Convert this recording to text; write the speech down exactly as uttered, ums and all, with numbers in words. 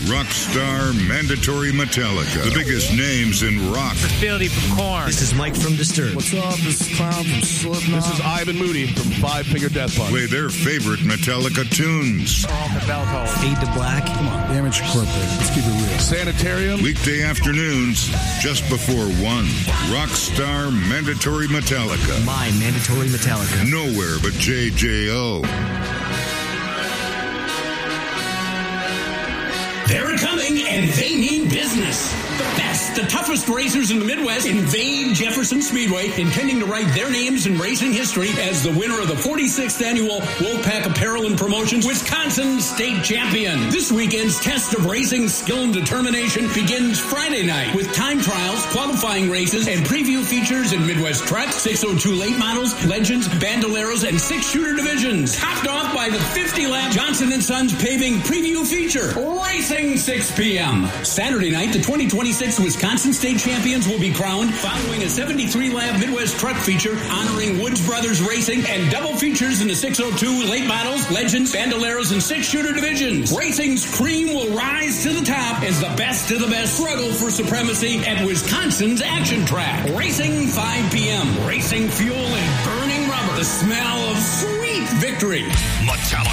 Rockstar Mandatory Metallica. The biggest names in rock. Fieldy from Korn. This is Mike from Disturbed. What's up? This is Clown from Slipknot. This is Ivan Moody from Five Finger Death Punch. Play their favorite Metallica tunes. All the bell tolls. Fade to Black. Come on, Damage Incorporated. Let's keep it real. Sanitarium. Weekday afternoons, just before one. Rockstar Mandatory Metallica. My Mandatory Metallica. Nowhere but J J O. They're coming, and they mean business. The best, the toughest racers in the Midwest invade Jefferson Speedway, intending to write their names in racing history as the winner of the forty-sixth Annual Wolfpack Apparel and Promotions Wisconsin State Champion. This weekend's test of racing skill and determination begins Friday night with time trials, qualifying races, and preview features in Midwest Truck, six oh two late models, legends, bandoleros, and six-shooter divisions. Topped off by the fifty-lap Johnson and Sons paving preview feature, Racing six p.m. Saturday night, the twenty twenty-six Wisconsin State Champions will be crowned following a seventy-three lap Midwest Truck feature honoring Woods Brothers Racing and double features in the six oh two late models, legends, bandoleros, and six-shooter divisions. Racing's cream will rise to the top as the best of the best struggle for supremacy at Wisconsin's action track. Racing five p.m. Racing fuel and burning rubber. The smell of sweet victory. Metallica.